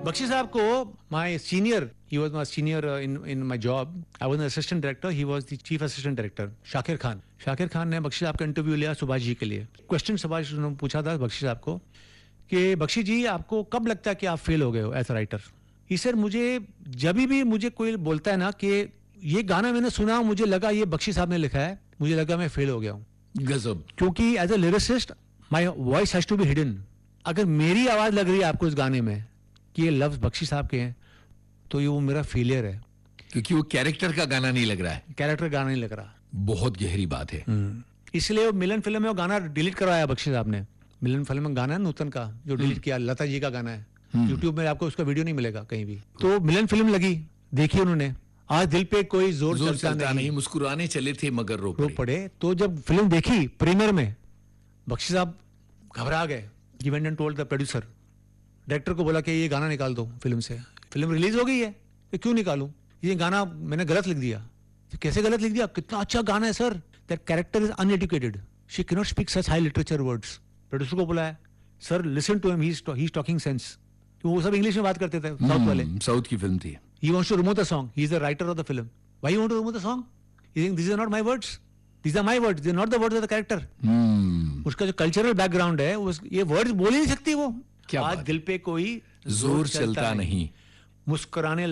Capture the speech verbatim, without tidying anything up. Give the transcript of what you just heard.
बख्शी साहब को my senior, he was my senior uh, in in my job. I was an assistant director. He was the chief assistant director. Shakir Khan. Shakir Khan ने बख्शी साहब का interview लिया सुभाष जी के लिए. क्वेश्चन सुभाष ने पूछा था बख्शी साहब को कि बख्शी जी आपको कब लगता है कि आप फेल हो गए हो as a writer. He sir मुझे जब भी मुझे कोई बोलता है ना कि ये गाना मैंने सुना मुझे लगा ये बख्शी साहब ने लिखा है, मुझे लगा मैं फेल हो गया हूँ. गजब. क्योंकि as a lyricist my voice has to be hidden. अगर मेरी आवाज लग रही है आपको इस गाने में कि ये लफ्ज बख्शी साहब के हैं तो ये वो मेरा फेलियर है, क्योंकि वो कैरेक्टर का गाना नहीं लग रहा है. कैरेक्टर गाना नहीं लग रहा. बहुत गहरी बात है. इसलिए वो मिलन फिल्म में वो गाना डिलीट करवाया बख्शी साहब ने. मिलन फिल्म में गाना है नूतन का जो डिलीट किया, लता जी का गाना है. यूट्यूब में आपको उसका वीडियो नहीं मिलेगा कहीं भी. तो मिलन फिल्म लगी, देखी उन्होंने. आज दिल पे कोई जोर, जोर चलता, चलता नहीं, नहीं, मुस्कुराने चले थे मगर रो रो पड़े. पड़े. तो जब फिल्म देखी प्रीमियर में बख्शी साहब घबरा गए. He went and told the producer, director को बोला कि ये गाना निकाल दो फिल्म से. फिल्म रिलीज हो गई है तो क्यों निकालूं, ये गाना मैंने गलत लिख दिया. तो कैसे गलत लिख दिया, कितना अच्छा गाना है sir. That character is uneducated, she can not speak such high literature words. Producer को बोला है sir listen to him, he is talking sense. वो सब इंग्लिश में बात करते थे साउथ वाले. साउथ की फिल्म थी. He wants to remove the song, he is the writer of the film. Why you want to remove the song, you think this is not my words, this are my words, this are not the words of the character. उसका जो cultural background है उस ये words बोल ही नहीं सकती वो. क्या आज दिल पे कोई जोर चलता नहीं, मुस्कुराने